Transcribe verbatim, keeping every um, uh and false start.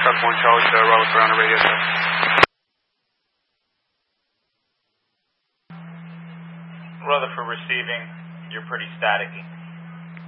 Truck one Charlie to Rutherford on the radio set. Rutherford receiving. You're pretty staticky.